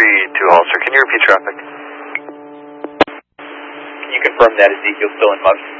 32 Hollister, can you repeat traffic? Can you confirm that Ezekiel's still in Muggs?